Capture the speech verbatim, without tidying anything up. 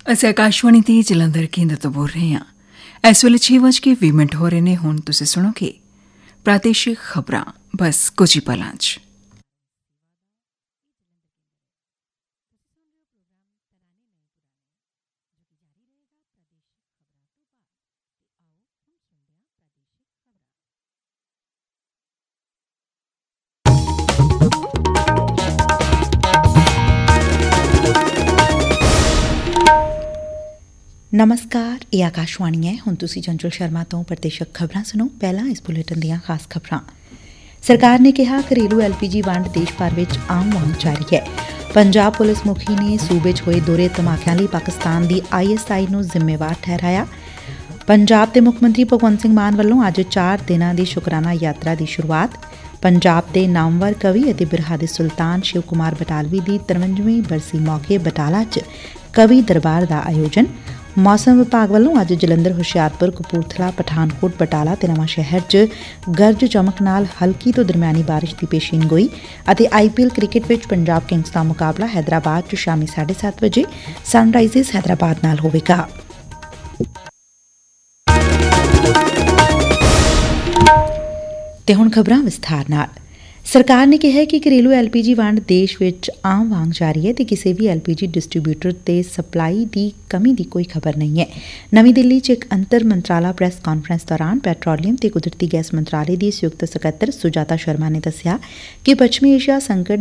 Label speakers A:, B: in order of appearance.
A: ਅਸੀਂ ਆਕਾਸ਼ਵਾਣੀ ਤੇ ਜਲੰਧਰ ਕੇਂਦਰ ਤੋਂ ਬੋਲ ਰਹੇ ਹਾਂ। ਇਸ ਵੇਲੇ ਛੇ ਵੱਜ ਕੇ ਵੀਹ ਮਿੰਟ ਹੋ ਰਹੇ ਨੇ। ਹੁਣ ਤੁਸੀਂ ਸੁਣੋਗੇ ਪ੍ਰਾਦੇਸ਼ਿਕ ਖਬਰਾਂ ਬਸ ਕੁਝ ਹੀ ਪਲਾਂ 'ਚ।
B: ਨਮਸਕਾਰ, ਇਹ ਆਕਾਸ਼ਵਾਣੀ ਹੈ। ਹੁਣ ਤੁਸੀਂ ਚੰਚਲ ਸ਼ਰਮਾ ਤੋਂ ਪ੍ਰਤੀਸ਼ਕ ਖਬਰਾਂ ਸੁਣੋ। ਪਹਿਲਾਂ ਇਸ ਬੁਲੇਟਿਨ ਦੀਆਂ ਖਾਸ ਖਬਰਾਂ। ਸਰਕਾਰ ਨੇ ਕਿਹਾ ਘਰੇਲੂ ਐਲ ਪੀ ਜੀ ਵੰਡ ਦੇਸ਼ ਭਰ ਵਿੱਚ ਆਮ ਵਾਂਗ ਜਾਰੀ ਹੈ। ਪੰਜਾਬ ਪੁਲਿਸ ਮੁਖੀ ਨੇ ਸੂਬੇ 'ਚ ਹੋਏ ਦੋਹਰੇ ਧਮਾਕਿਆਂ ਲਈ ਪਾਕਿਸਤਾਨ ਦੀ ਆਈ ਐਸ ਆਈ ਨੂੰ ਜ਼ਿੰਮੇਵਾਰ ਠਹਿਰਾਇਆ। ਪੰਜਾਬ ਦੇ ਮੁੱਖ ਮੰਤਰੀ ਭਗਵੰਤ ਸਿੰਘ ਮਾਨ ਵੱਲੋਂ ਅੱਜ ਚਾਰ ਦਿਨਾਂ ਦੀ ਸ਼ੁਕਰਾਨਾ ਯਾਤਰਾ ਦੀ ਸ਼ੁਰੂਆਤ। ਪੰਜਾਬ ਦੇ ਨਾਮਵਰ ਕਵੀ ਅਤੇ ਬਿਰਹਾ ਦੇ ਸੁਲਤਾਨ ਸ਼ਿਵ ਕੁਮਾਰ ਬਟਾਲਵੀ ਦੀ ਤਰਵੰਜਵੀਂ ਬਰਸੀ ਮੌਕੇ ਬਟਾਲਾ 'ਚ ਕਵੀ ਦਰਬਾਰ ਦਾ ਆਯੋਜਨ। ਮੌਸਮ ਵਿਭਾਗ ਵੱਲੋਂ ਅੱਜ ਜਲੰਧਰ, ਹੁਸ਼ਿਆਰਪੁਰ, ਕਪੂਰਥਲਾ, ਪਠਾਨਕੋਟ, ਬਟਾਲਾ ਤੇ ਨਵਾਂ ਸ਼ਹਿਰ 'ਚ ਗਰਜ ਚਮਕ ਨਾਲ ਹਲਕੀ ਤੋਂ ਦਰਮਿਆਨੀ ਬਾਰਿਸ਼ ਦੀ ਪੇਸ਼ੀਨਗੋਈ। ਅਤੇ ਆਈ ਪੀ ਐਲ ਕ੍ਰਿਕਟ ਵਿੱਚ ਪੰਜਾਬ ਕਿੰਗਜ਼ ਦਾ ਮੁਕਾਬਲਾ ਹੈਦਰਾਬਾਦ 'ਚ ਸ਼ਾਮੀ ਸਾਢੇ ਸੱਤ ਵਜੇ ਸਨਰਾਈਜ਼ਰਸ ਹੈਦਰਾਬਾਦ ਨਾਲ ਹੋਵੇਗਾ। ਤੇ ਹੁਣ ਖਬਰਾਂ ਵਿਸਥਾਰ ਨਾਲ। ਸਰਕਾਰ ਨੇ ਕਿਹਾ ਕਿ ਘਰੇਲੂ ਐਲ ਪੀ ਜੀ ਵੰਡ ਦੇਸ਼ ਵਿੱਚ ਆਮ ਵਾਂਗ ਜਾਰੀ ਹੈ ਤੇ ਕਿਸੇ ਵੀ ਐਲ ਪੀ ਜੀ ਡਿਸਟਰੀਬਿਊਟਰ ਤੇ ਸਪਲਾਈ ਦੀ ਕਮੀ ਦੀ ਕੋਈ ਖਬਰ ਨਹੀਂ ਹੈ। ਨਵੀਂ ਦਿੱਲੀ 'ਚ ਇੱਕ ਅੰਤਰ ਮੰਤਰਾਲਾ ਪ੍ਰੈਸ ਕਾਨਫਰੰਸ ਦੌਰਾਨ ਪੈਟਰੋਲੀਅਮ ਤੇ ਕੁਦਰਤੀ ਗੈਸ ਮੰਤਰਾਲੇ ਦੀ ਸੰਯੁਕਤ ਸਕੱਤਰ ਸੁਜਾਤਾ ਸ਼ਰਮਾ ਨੇ ਦੱਸਿਆ ਕਿ ਪੱਛਮੀ ਏਸ਼ੀਆ ਸੰਕਟ